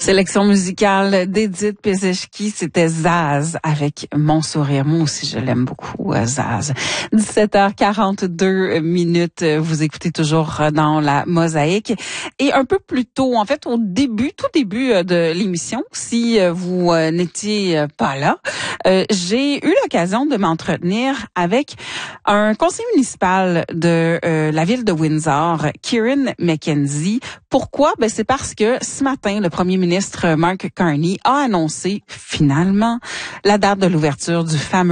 Sélection musicale d'Edith Pézeshki, c'était Zaz avec Mon sourire. Moi aussi, je l'aime beaucoup, Zaz. 17h42 minutes, vous écoutez toujours dans la Mosaïque. Et un peu plus tôt, en fait, tout début de l'émission, si vous n'étiez pas là, j'ai eu l'occasion de m'entretenir avec un conseiller municipal de la ville de Windsor, Kieran McKenzie. Pourquoi? C'est parce que ce matin, le premier ministre Mark Carney a annoncé finalement la date de l'ouverture du fameux